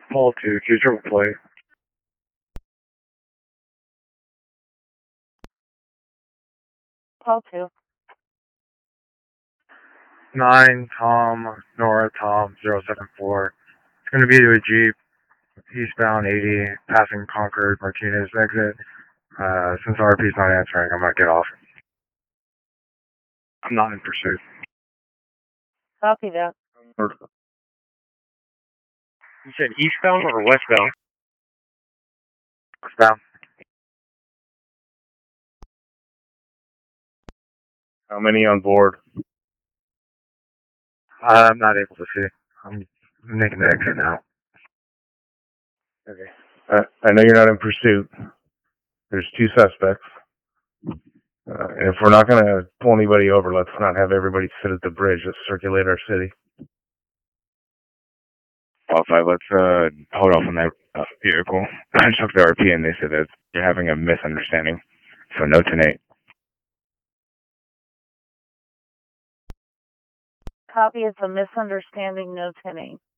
Paul 2, choose your plate. Paul 2. 9, Tom, Nora, Tom, 074. It's going to be to a Jeep, eastbound 80, passing Concord, Martinez exit. Since RP's not answering, I'm going to get off. I'm not in pursuit. Copy that. You said eastbound or westbound? Westbound. How many on board? I'm not able to see. I'm making the exit now. Okay. I know you're not in pursuit. There's 2 suspects. And if we're not going to pull anybody over, let's not have everybody sit at the bridge. Let's circulate our city. Paul 5, let's hold off on that vehicle. I talked to RP and they said that you're having a misunderstanding. So no 10-8. Copy, it's a misunderstanding, no 10-8.